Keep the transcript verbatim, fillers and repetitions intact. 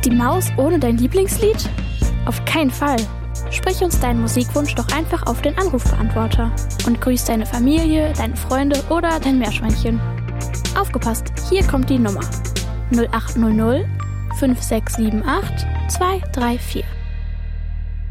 Die Maus ohne dein Lieblingslied? Auf keinen Fall. Sprich uns deinen Musikwunsch doch einfach auf den Anrufbeantworter und grüß deine Familie, deine Freunde oder dein Meerschweinchen. Aufgepasst, hier kommt die Nummer null acht null null fünf sechs sieben acht zwei drei vier.